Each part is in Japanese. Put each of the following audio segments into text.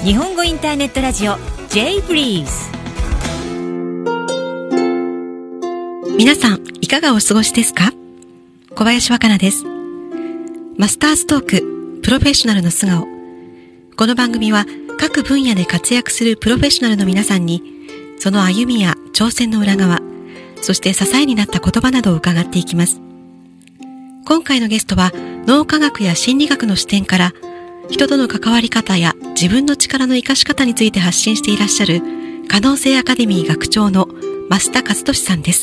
日本語インターネットラジオ J ブリーズ。 皆さんいかがお過ごしですか？小林若菜です。マスターズトークプロフェッショナルの素顔。この番組は各分野で活躍するプロフェッショナルの皆さんに、その歩みや挑戦の裏側、そして支えになった言葉などを伺っていきます。今回のゲストは脳科学や心理学の視点から人との関わり方や自分の力の生かし方について発信していらっしゃる可能性アカデミー学長の増田和俊さんです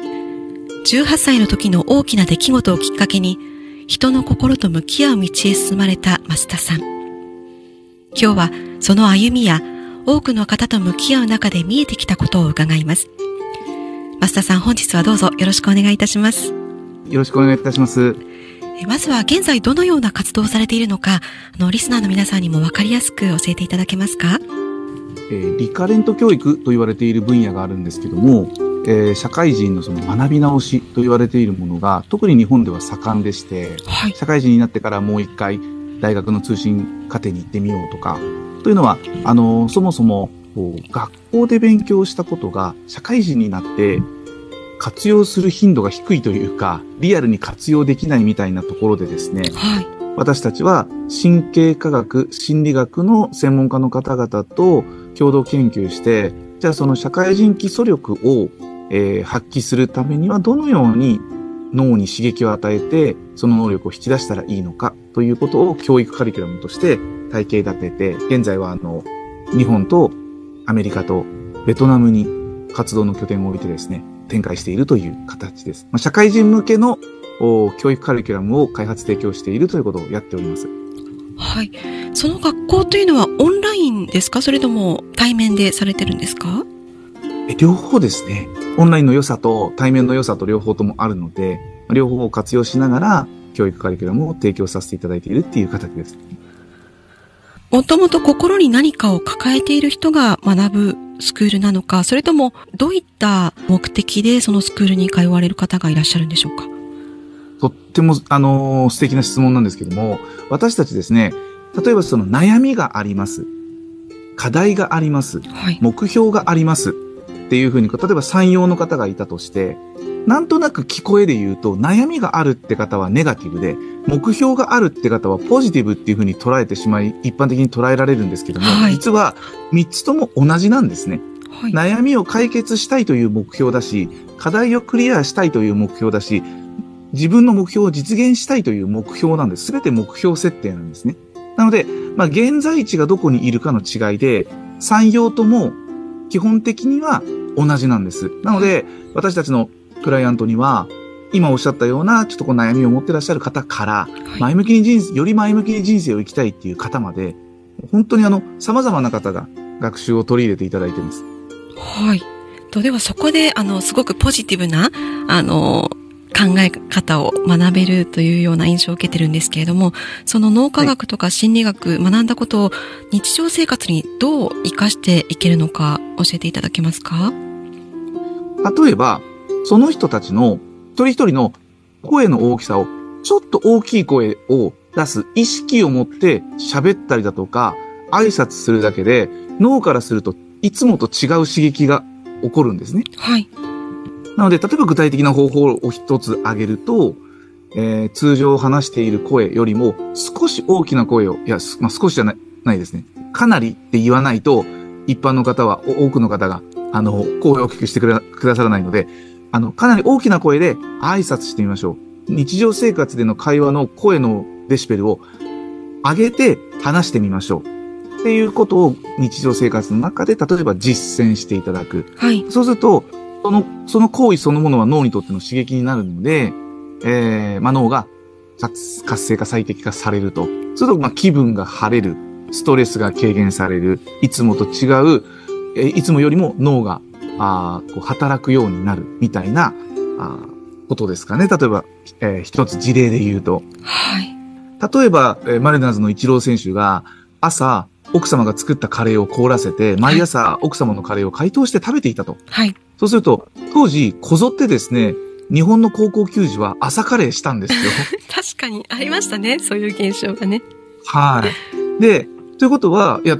。18歳の時の大きな出来事をきっかけに人の心と向き合う道へ進まれた増田さん。今日はその歩みや多くの方と向き合う中で見えてきたことを伺います。増田さん、本日はどうぞよろしくお願いいたします。 よろしくお願いいたします。 まずは現在どのような活動をされているのか、リスナーの皆さんにも分かりやすく教えていただけますか？ リカレント教育と言われている分野があるんですけども、社会人のその学び直しと言われているものが特に日本では盛んでして、はい、社会人になってからもう一回大学の通信課程に行ってみようとか、というのは、そもそも学校で勉強したことが社会人になって活用する頻度が低いというか、リアルに活用できないみたいなところでですね、はい、私たちは神経科学、心理学の専門家の方々と共同研究して、じゃあその社会人基礎力を、発揮するためにはどのように脳に刺激を与えて、その能力を引き出したらいいのかということを教育カリキュラムとして体系立てて、現在は日本とアメリカとベトナムに活動の拠点を置いてですね、展開しているという形です。社会人向けの教育カリキュラムを開発提供しているということをやっております。 はい。その学校というのはオンラインですか？それとも対面でされてるんですか？ 両方ですね。オンラインの良さと対面の良さと両方ともあるので、両方を活用しながら教育カリキュラムを提供させていただいているっていう形です。 もともと心に何かを抱えている人が学ぶスクールなのか、それともどういった目的でそのスクールに通われる方がいらっしゃるんでしょうか？ とっても素敵な質問なんですけども、私たちですね、例えばその悩みがあります、課題があります、はい、目標がありますっていうふうに、例えば産業の方がいたとして、なんとなく聞こえで言うと、悩みがあるって方はネガティブで、目標があるって方はポジティブっていうふうに捉えてしまい、一般的に捉えられるんですけども、はい、実は3つとも同じなんですね。はい、悩みを解決したいという目標だし、課題をクリアしたいという目標だし、自分の目標を実現したいという目標なんです。すべて目標設定なんですね。なので、現在地がどこにいるかの違いで、産業とも基本的には同じなんです。なので、私たちのクライアントには、今おっしゃったような、ちょっと悩みを持ってらっしゃる方から、より前向きに人生を生きたいっていう方まで、本当に様々な方が学習を取り入れていただいています。 はい。ではそこで、すごくポジティブな、考え方を学べるというような印象を受けてるんですけれども、その脳科学とか心理学、学んだことを日常生活にどう活かしていけるのか教えていただけますか？ 例えば、その人たちの一人一人の声の大きさを、ちょっと大きい声を出す意識を持って喋ったりだとか、挨拶するだけで、脳からするといつもと違う刺激が起こるんですね。はい。なので、例えば具体的な方法を一つ挙げると、通常話している声よりも少し大きな声を、少しじゃないですね。かなりって言わないと、一般の方は、多くの方が、声を大きくしてくださらないので、かなり大きな声で挨拶してみましょう。日常生活での会話の声のデシベルを上げて話してみましょう。っていうことを日常生活の中で、例えば実践していただく。はい。そうすると、その行為そのものは脳にとっての刺激になるので、脳が活性化最適化されると。そうすると、気分が晴れる。ストレスが軽減される。いつもと違う、いつもよりも脳が、働くようになるみたいな、ことですかね。例えば、一つ事例で言うと。はい。例えば、マリナーズのイチロー選手が朝、奥様が作ったカレーを凍らせて、毎朝奥様のカレーを解凍して食べていたと。はい。そうすると、当時、こぞってですね、日本の高校球児は朝カレーしたんですよ。 確かにありましたね、そういう現象がね。 はい。で、ということは、ただ、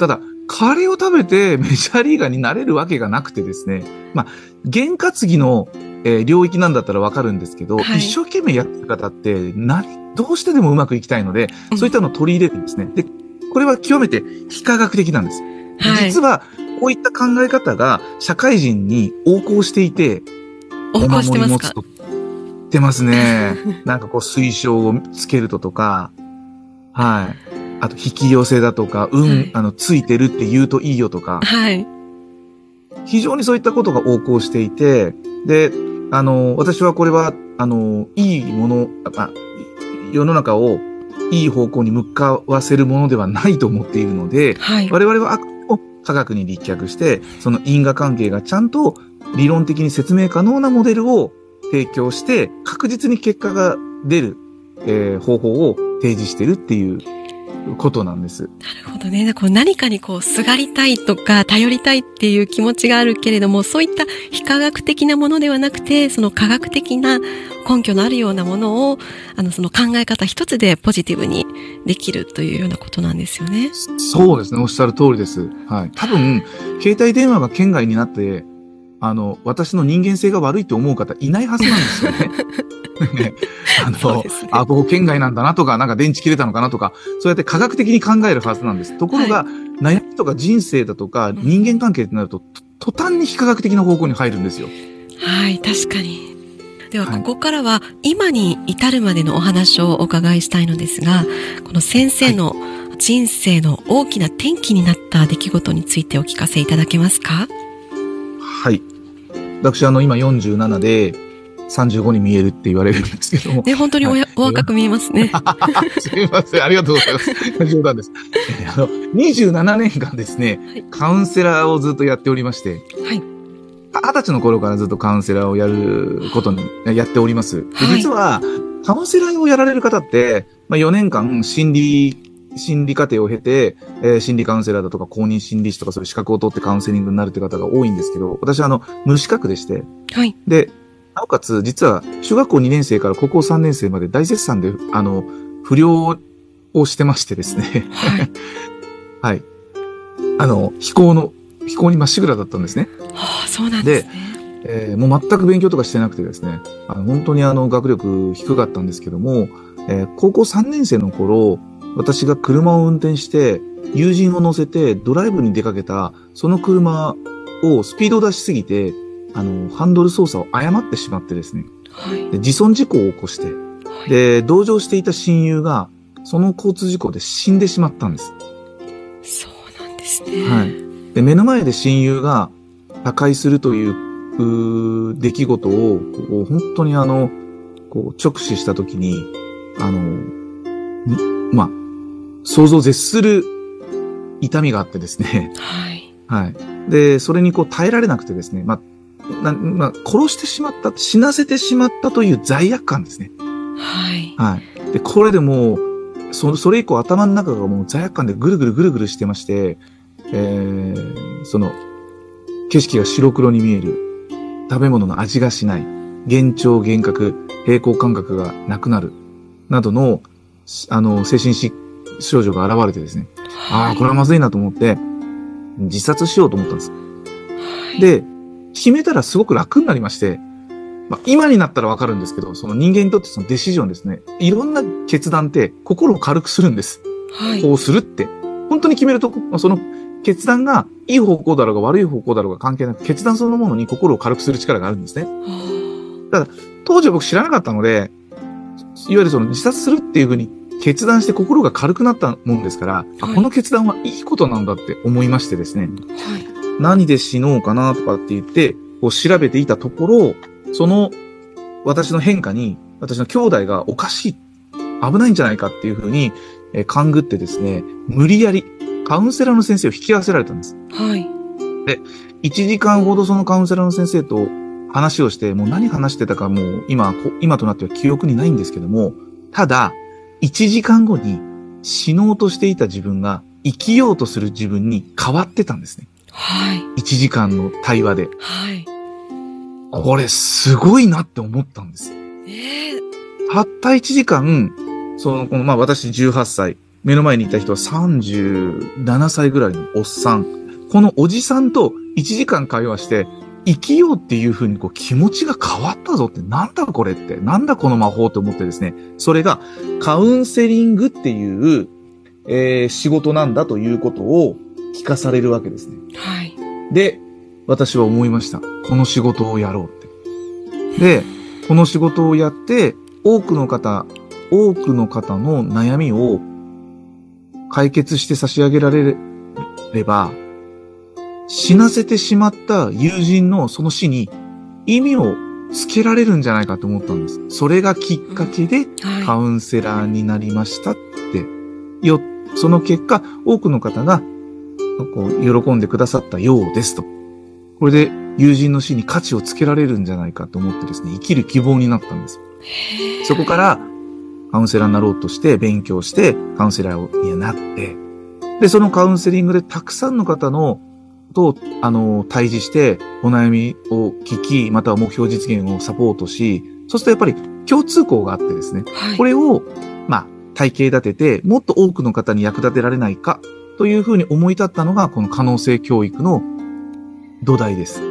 カレーを食べてメジャーリーガーになれるわけがなくてですね。まあ、験担ぎの、領域なんだったらわかるんですけど、 はい一生懸命やってる方ってどうしてでもうまくいきたいので、そういったのを取り入れるんですね。で、これは極めて非科学的なんです。 はい。 実は、こういった考え方が社会人に横行していて、 横行してますか？ お守り持つと言ってますね。なんかこう推奨をつけるとか、はい。あと引き寄せだとか、 はいついてるって言うといいよとか、 はい。 非常にそういったことが横行していて、で、私はこれは、いいもの、世の中をいい方向に向かわせるものではないと思っているので、 はい。 我々はあくまでも科学に立脚して、その因果関係がちゃんと理論的に説明可能なモデルを提供して、確実に結果が出る、方法を提示してるっていうことなんです。 なるほどね。こう何かにすがりたいとか頼りたいっていう気持ちがあるけれども、そういった非科学的なものではなくて、その科学的な根拠のあるようなものを、その考え方一つでポジティブにできるというようなことなんですよね。 そうですね。おっしゃる通りです。はい。多分、携帯電話が圏外になって、私の人間性が悪いと思う方いないはずなんですよね。 そうですね。 ここ圏外なんだなとか、なんか電池切れたのかなとか、そうやって科学的に考えるはずなんです。ところが、悩みとか人生だとか、人間関係ってなると、途端に非科学的な方向に入るんですよ。 はい、確かに。では、ここからは、今に至るまでのお話をお伺いしたいのですが、この先生の人生の大きな転機になった出来事についてお聞かせいただけますか？ はい。私、今47で、35に見えるって言われるんですけども。 ね、本当にお若く見えますね。 すみません。ありがとうございます。冗談です。27年間ですね、カウンセラーをずっとやっておりまして、 はい。 20歳の頃からずっとカウンセラーをやることに、やっております。ではい実は、カウンセラーをやられる方って、4年間心理課程を経て、心理カウンセラーだとか公認心理師とかそういう資格を取ってカウンセリングになるって方が多いんですけど、私は無資格でして、 はい。 で、なおかつ、実は、小学校2年生から高校3年生まで大絶賛で、不良をしてましてですね。 はい。 はい。非行にまっしぐらだったんですね。 はあ、そうなんですね。 もう全く勉強とかしてなくてですね。本当に学力低かったんですけども、高校3年生の頃、私が車を運転して、友人を乗せてドライブに出かけた、その車をスピードを出しすぎて、ハンドル操作を誤ってしまってですね。 はい。 で自損事故を起こして、で、同乗していた親友が、その交通事故で死んでしまったんです。 そうなんですね。 はい。で、目の前で親友が他界するという出来事を、本当に直視したときに、想像を絶する痛みがあってですね。 はい。 はい。で、それに耐えられなくてですね、殺してしまった、死なせてしまったという罪悪感ですね。 はい。 はい。で、これでもう、それ以降頭の中がもう罪悪感でぐるぐるしてまして、景色が白黒に見える、食べ物の味がしない、幻聴、幻覚、平衡感覚がなくなる、などの、精神症状が現れてですね。 はい。 これはまずいなと思って、自殺しようと思ったんです。 はい。 で、決めたらすごく楽になりまして、今になったらわかるんですけど、その人間にとってそのデシジョンですね。いろんな決断って心を軽くするんです。 はい。 こうするって。本当に決めると、その決断がいい方向だろうが悪い方向だろうが関係なく、決断そのものに心を軽くする力があるんですね。ただ、当時は僕知らなかったので、いわゆるその自殺するっていうふうに決断して心が軽くなったもんですから、 はい。 この決断はいいことなんだって思いましてですね。 はい。 何で死のうかなとかって言って、調べていたところ、その私の変化に、私の兄弟がおかしい、危ないんじゃないかっていうふうに、勘ぐってですね、無理やりカウンセラーの先生を引き合わせられたんです。 はい。 で、1時間ほどそのカウンセラーの先生と話をして、もう何話してたかもう今となっては記憶にないんですけども、ただ、1時間後に死のうとしていた自分が生きようとする自分に変わってたんですね。 はい。 1時間の対話で。 はい。 これすごいなって思ったんです。たった1時間、私18歳、 目の前にいた人は37歳ぐらいのおっさん。このおじさんと1時間会話して、生きようっていう風にこう気持ちが変わったぞって、なんだこれって、なんだこの魔法って思ってですね、それがカウンセリングっていう、仕事なんだということを聞かされるわけですね。 はい。 で、私は思いました。この仕事をやろうって。で、この仕事をやって、多くの方の悩みを解決して差し上げられれば、死なせてしまった友人のその死に意味をつけられるんじゃないかと思ったんです。それがきっかけでカウンセラーになりましたって。その結果、多くの方がこう喜んでくださったようですと。これで友人の死に価値をつけられるんじゃないかと思ってですね、生きる希望になったんです。そこからカウンセラーになろうとして勉強してカウンセラーになって、で、そのカウンセリングでたくさんの方のと、対峙して、お悩みを聞き、または目標実現をサポートし、そうするとやっぱり共通項があってですね、 はい、 これを、体系立てて、もっと多くの方に役立てられないか、というふうに思い立ったのが、この可能性教育の土台です。